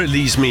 Release Me.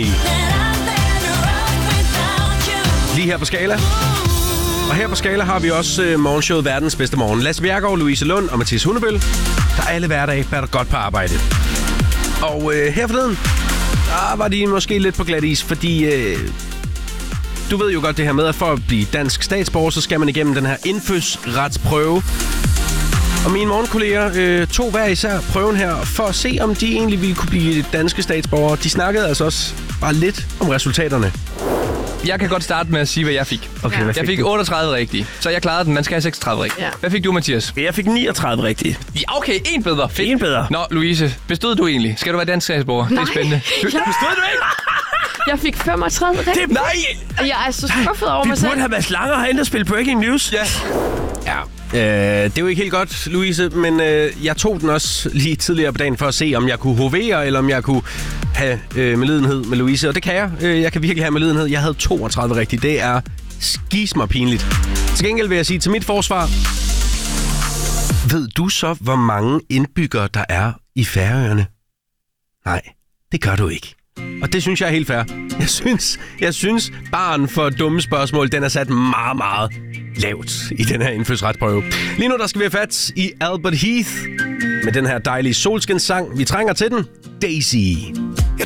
Lige her på Skala. Og her på Skala har vi også morgenshowet Verdens Bedste Morgen. Lasse Bjerregaard, Louise Lund og Mathias Hundebøl, der alle hverdage bærer godt på arbejde. Og her forleden, der var de måske lidt på glat is, fordi du ved jo godt det her med, at for at blive dansk statsborger, så skal man igennem den her indfødsretsprøve. Og mine morgenkolleger tog hver især prøven her, for at se, om de egentlig ville kunne blive danske statsborgere. De snakkede altså også bare lidt om resultaterne. Jeg kan godt starte med at sige, hvad jeg fik. Okay, jeg fik 38 rigtige, så jeg klarede den. Man skal have 36 rigtige. Ja. Hvad fik du, Mathias? Jeg fik 39 rigtige. Ja, okay, en bedre. Fedt. En bedre. Nå, Louise, bestod du egentlig? Skal du være dansk statsborger? Det er spændende. Bestod du ikke? Jeg fik 35 rigtige. Nej! Jeg er så skuffet over mig selv. Vi burde have været slanger herinde og spille Breaking News. Ja. Ja. Det er jo ikke helt godt, Louise, men jeg tog den også lige tidligere på dagen for at se, om jeg kunne hovere, eller om jeg kunne have medlidenhed med Louise. Og det kan jeg. Jeg kan virkelig have medlidenhed. Jeg havde 32 rigtigt. Det er skismerpinligt. Til gengæld vil jeg sige til mit forsvar, ved du så, hvor mange indbyggere der er i Færøerne? Nej, det gør du ikke. Og det synes jeg er helt fair. Jeg synes barren for dumme spørgsmål, den er sat meget, meget lavt i den her indfødsretsprøve. Lige nu der skal vi have fat i Albert Heath med den her dejlige solskinssang. Vi trænger til den. Daisy.